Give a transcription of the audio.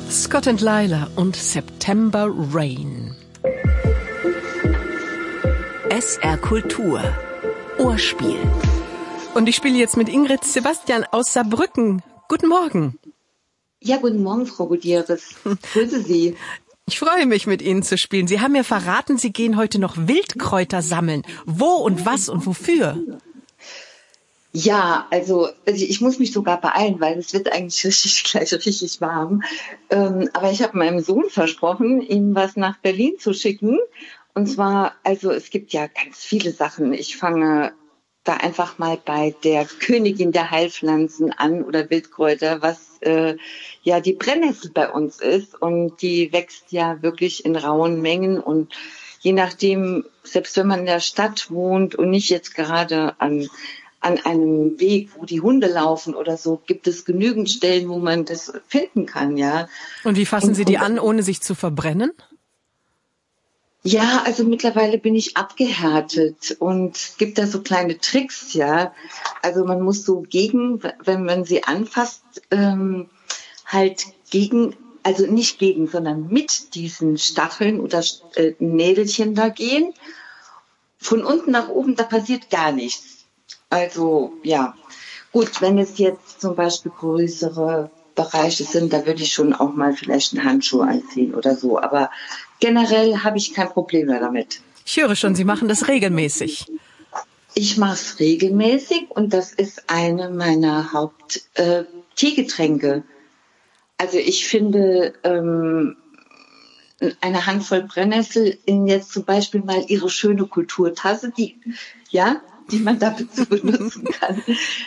Scott and Lila und September Rain. SR Kultur. Ohrspiel. Und ich spiele jetzt mit Ingrid Sebastian aus Saarbrücken. Guten Morgen. Ja, guten Morgen, Frau Gutierrez. Grüße Sie. Ich freue mich, mit Ihnen zu spielen. Sie haben mir verraten, Sie gehen heute noch Wildkräuter sammeln. Wo und was und wofür? Ja, also ich muss mich sogar beeilen, weil es wird eigentlich gleich richtig warm. Aber ich habe meinem Sohn versprochen, ihm was nach Berlin zu schicken. Und zwar, also es gibt ja ganz viele Sachen. Ich fange da einfach mal bei der Königin der Heilpflanzen an oder Wildkräuter, was ja die Brennnessel bei uns ist. Und die wächst ja wirklich in rauen Mengen. Und je nachdem, selbst wenn man in der Stadt wohnt und nicht jetzt gerade an einem Weg, wo die Hunde laufen oder so, gibt es genügend Stellen, wo man das finden kann, ja. Und wie fassen Sie die an, ohne sich zu verbrennen? Ja, also mittlerweile bin ich abgehärtet und es gibt da so kleine Tricks, ja. Also man muss so wenn man sie anfasst, halt also nicht gegen, sondern mit diesen Stacheln oder Nädelchen da gehen. Von unten nach oben, da passiert gar nichts. Also, ja. Gut, wenn es jetzt zum Beispiel größere Bereiche sind, da würde ich schon auch mal vielleicht einen Handschuh anziehen oder so. Aber generell habe ich kein Problem mehr damit. Ich höre schon, Sie machen das regelmäßig. Ich mache es regelmäßig und das ist eine meiner Haupt-Teegetränke. Also ich finde, eine Handvoll Brennnessel in jetzt zum Beispiel mal Ihre schöne Kulturtasse, die man dazu benutzen kann.